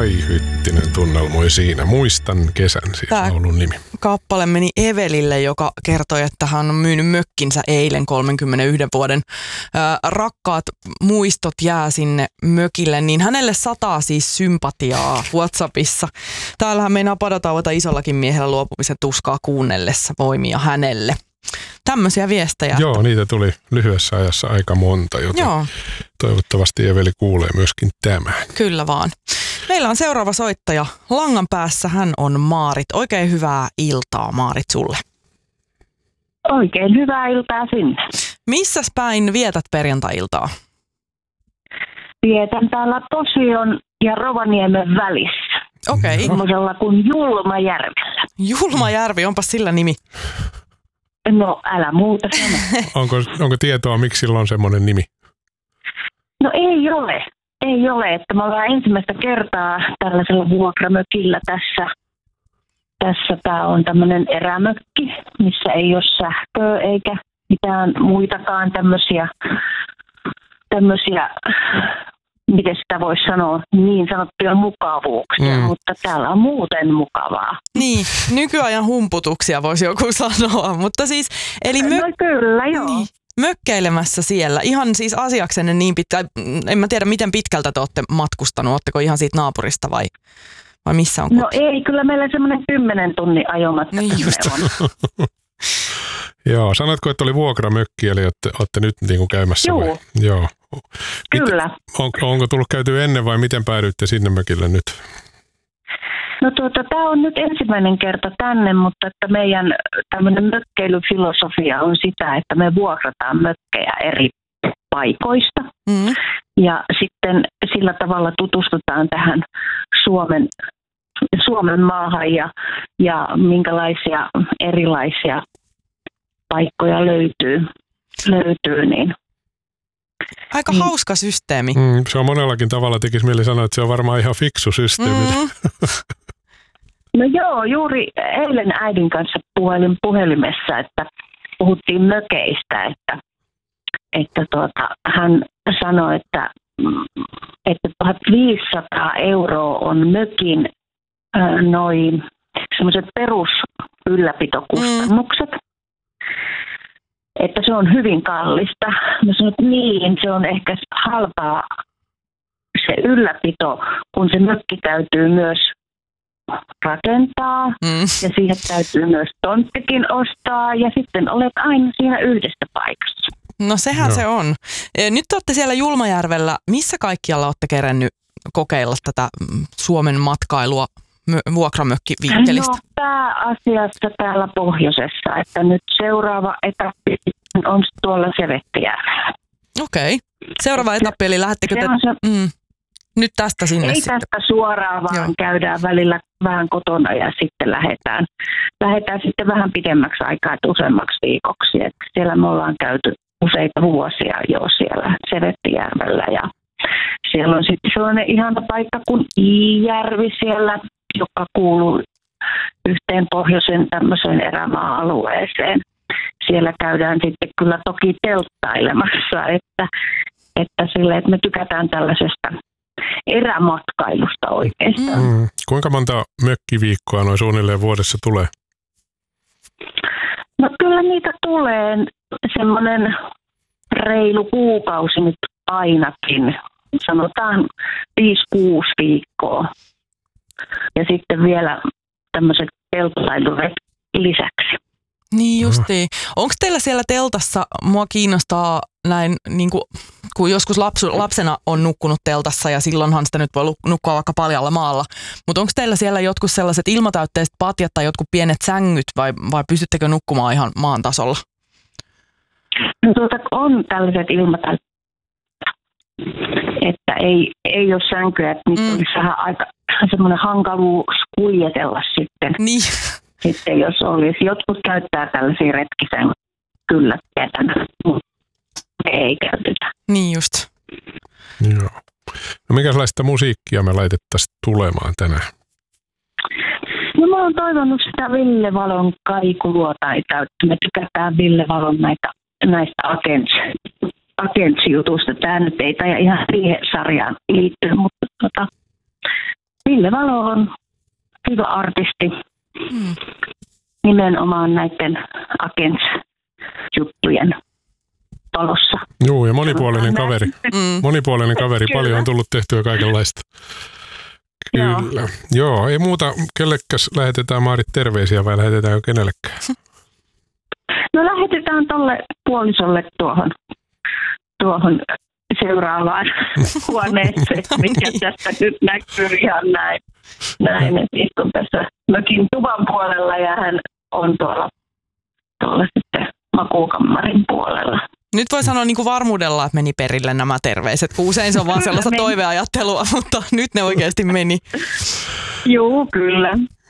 Kai Hyttinen tunnelmoi siinä. Muistan kesän, siis laulun nimi. Kappale meni Evelille, joka kertoi, että hän on myynyt mökkinsä eilen 31 vuoden. Rakkaat muistot jää sinne mökille, niin hänelle sataa siis sympatiaa WhatsAppissa. Täällähän meinaa padotauota isollakin miehellä luopumisen tuskaa kuunnellessa voimia hänelle. Tämmöisiä viestejä. Joo, niitä tuli lyhyessä ajassa aika monta, joten toivottavasti Eveli kuulee myöskin tämän. Kyllä vaan. Meillä on seuraava soittaja. Langan päässä hän on Maarit. Oikein hyvää iltaa, Maarit, sulle. Oikein hyvää iltaa sinne. Missäs päin vietät perjantai-iltaa? Vietän täällä Posion ja Rovaniemen välissä. Okei. Semmoisella kuin Julmajärvellä. Julmajärvi, onpas sillä nimi. No älä muuta sano. Onko tietoa, miksi sillä on semmoinen nimi? No ei ole. Ei ole, että me ollaan ensimmäistä kertaa tällaisella vuokramökillä tässä. Tässä tämä on tämmöinen erämökki, missä ei ole sähköä eikä mitään muitakaan tämmöisiä, miten sitä voisi sanoa, niin sanottuja mukavuuksia, mutta täällä on muuten mukavaa. Niin, nykyajan humputuksia voisi joku sanoa, mutta siis, eli no kyllä, joo. Niin, mökkeilemässä siellä, ihan siis asiaksenne niin pitkä, en mä tiedä miten pitkältä te olette matkustanut, ootteko ihan siitä naapurista vai missä on? No ei, kyllä meillä semmoinen 10 tunnin ajomatka niin on. Joo, sanotko, että oli vuokramökki, eli olette nyt niin kuin käymässä? Joo. Vai? Joo. Kyllä. Onko tullut käyty ennen vai miten päädyitte sinne mökille nyt? No tämä on nyt ensimmäinen kerta tänne, mutta että meidän tämmöinen mökkeilyfilosofia on sitä, että me vuokrataan mökkejä eri paikoista. Ja sitten sillä tavalla tutustutaan tähän Suomen maahan ja minkälaisia erilaisia paikkoja löytyy niin. Aika hauska systeemi. Se on monellakin tavalla, tekisi mieli sanoa, että se on varmaan ihan fiksu systeemi. No joo, juuri eilen äidin kanssa puhelimessa, että puhuttiin mökeistä, että hän sanoi, että 1 500 € on mökin noin semmoiset perusylläpitokustannukset. Että se on hyvin kallista. Mä sanon, että niin, se on ehkä halpaa se ylläpito, kun se mökki täytyy myös rakentaa ja siihen täytyy myös tonttikin ostaa ja sitten olet aina siinä yhdessä paikassa. No sehän se on. Nyt te olette siellä Julmajärvellä. Missä kaikkialla olette kerännyt kokeilla tätä Suomen matkailua vuokramökkivinkkelistä? No pääasiassa täällä pohjoisessa, että nyt seuraava etappi on tuolla Sevettijärvellä. Okei. Seuraava etappi, eli lähdettekö te nyt tästä sinne ei sitten? Tästä suoraan, vaan käydään välillä vähän kotona ja sitten lähdetään sitten vähän pidemmäksi aikaa, että useammaksi viikoksi. Että siellä me ollaan käyty useita vuosia jo siellä Sevettijärvellä ja siellä on sitten sellainen ihana paikka kuin Iijärvi siellä, joka kuuluu yhteen pohjoisen tämmöiseen erämaa-alueeseen. Siellä käydään sitten kyllä toki telttailemassa, että me tykätään tällaisesta erämatkailusta oikeastaan. Kuinka monta mökkiviikkoa noin suunnilleen vuodessa tulee? No kyllä niitä tulee semmoinen reilu kuukausi nyt ainakin. Sanotaan 5-6 viikkoa. Ja sitten vielä tämmöiset telttailuret lisäksi. Niin justiin. Onko teillä siellä teltassa, mua kiinnostaa näin, niin kun joskus lapsena on nukkunut teltassa ja silloinhan sitä nyt voi nukkua vaikka paljalla maalla. Mutta onko teillä siellä jotkut sellaiset ilmatäytteiset patjat tai jotkut pienet sängyt vai pystyttekö nukkumaan ihan maan tasolla? No on tällaiset ilmatäytteiset, että ei ole sänkyä, että nyt olisi vähän aika semmoinen hankaluus kuljetella sitten. Niin. Sitten jos olisi. Jotkut käyttää tällaisia retkisänkyjä kyllä tietänä, mutta ei käytetä. Niin just. Joo. No minkälaista musiikkia me laitettaisiin tulemaan tänään? No mä oon toivonut sitä Ville Valon kaikuluotaita, että me tykätään Ville Valon näistä Agents-jutusta. Tämä nyt ei taida ihan siihen sarjaan liittyä, mutta Ville Valo on hyvä artisti. Nimenomaan näiden Agents-juttujen talossa. Joo, ja monipuolinen kaveri. Monipuolinen kaveri. Paljon on tullut tehtyä kaikenlaista. Kyllä. Joo, ei muuta. Kellekäs lähetetään, Maarit, terveisiä vai lähetetäänkö kenellekään? No lähetetään tolle puolisolle tuohon seuraavaan huoneeseen, mikä tästä nyt näkyy ihan näin. Että istun tässä mökin tuvan puolella ja hän on tuolla sitten makuukammarin puolella. Nyt voi sanoa niin kuin varmuudella, että meni perille nämä terveiset, kun usein se on vaan sellaista toiveajattelua, mutta nyt ne oikeasti meni. Joo, kyllä.